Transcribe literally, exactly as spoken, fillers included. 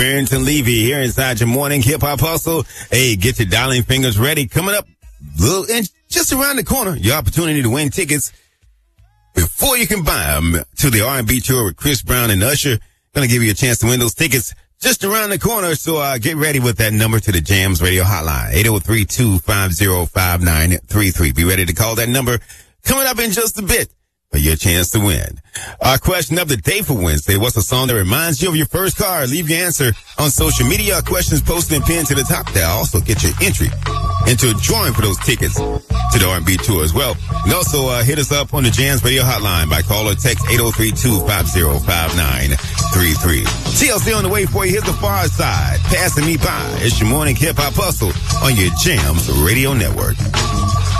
Barrington Levy here inside your morning hip hop hustle. Hey, get your dialing fingers ready. Coming up, little, and just around the corner, your opportunity to win tickets before you can buy them to the R and B tour with Chris Brown and Usher. Gonna give you a chance to win those tickets just around the corner. So uh, get ready with that number to the Jams Radio Hotline, eight oh three, two five oh, five nine three three. Be ready to call that number coming up in just a bit for your chance to win. Our question of the day for Wednesday: what's a song that reminds you of your first car? Leave your answer on social media. Our questions posted and pinned to the top there. Also get your entry into a drawing for those tickets to the R and B tour as well. And also uh, hit us up on the Jams Radio Hotline by call or text eight oh three, two five oh, five nine three three. T L C on the way for you. Here's the Far Side, Passing Me By. It's your morning hip hop hustle on your Jams Radio Network.